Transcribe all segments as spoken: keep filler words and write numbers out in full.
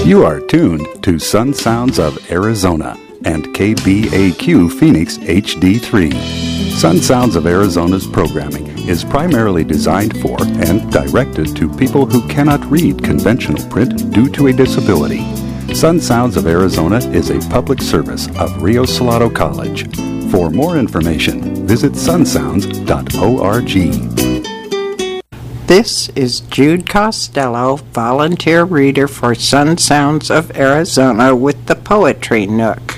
You are tuned to Sun Sounds of Arizona and K B A Q Phoenix H D three. Sun Sounds of Arizona's programming is primarily designed for and directed to people who cannot read conventional print due to a disability. Sun Sounds of Arizona is a public service of Rio Salado College. For more information, visit sun sounds dot org. This is Jude Costello, volunteer reader for Sun Sounds of Arizona with the Poetry Nook.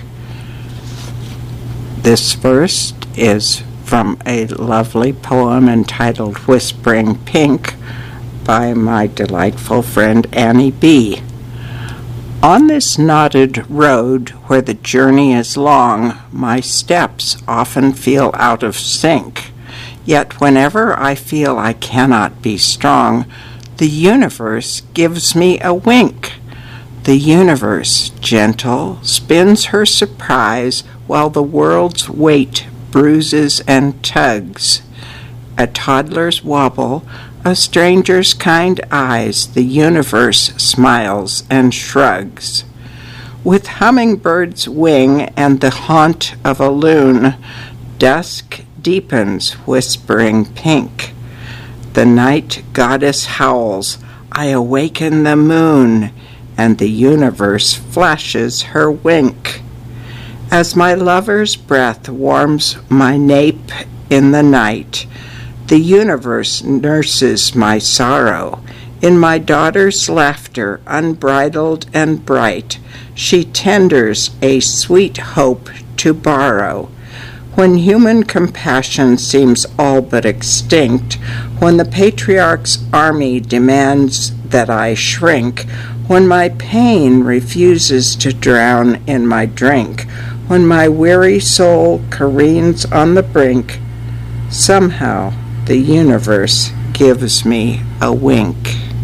This verse is from a lovely poem entitled Whispering Pink by my delightful friend Annie B. On this knotted road where the journey is long, my steps often feel out of sync. Yet whenever I feel I cannot be strong, the universe gives me a wink. The universe, gentle, spins her surprise while the world's weight bruises and tugs. A toddler's wobble, a stranger's kind eyes, the universe smiles and shrugs. With hummingbird's wing and the haunt of a loon, dusk deepens, whispering pink. The night goddess howls, I awaken the moon, and the universe flashes her wink. As my lover's breath warms my nape in the night, the universe nurses my sorrow. In my daughter's laughter, unbridled and bright, she tenders a sweet hope to borrow. When human compassion seems all but extinct, when the patriarch's army demands that I shrink, when my pain refuses to drown in my drink, when my weary soul careens on the brink, somehow the universe gives me a wink.